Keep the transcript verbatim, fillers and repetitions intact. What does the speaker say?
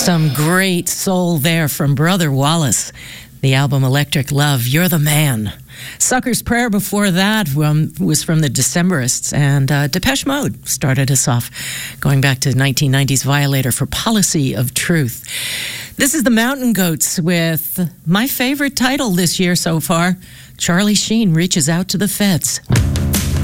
Some great soul there from Brother Wallace. The album Electric Love, You're the Man. Sucker's Prayer before that um, was from the Decemberists, and uh, Depeche Mode started us off, going back to nineteen nineties Violator for Policy of Truth. This is the Mountain Goats with my favorite title this year so far, Charlie Sheen Reaches Out to the Feds.